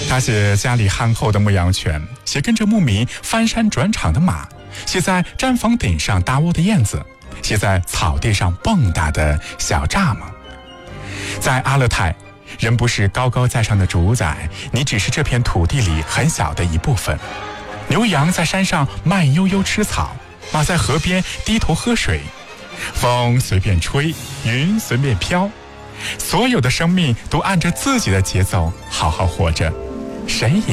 他写家里憨厚的牧羊犬，写跟着牧民翻山转场的马，写在毡房顶上搭窝的燕子，写在草地上蹦跶的小蚱蜢。在阿勒泰，人不是高高在上的主宰，你只是这片土地里很小的一部分。牛羊在山上慢悠悠吃草，马在河边低头喝水，风随便吹，云随便飘，所有的生命都按着自己的节奏好好活着，谁也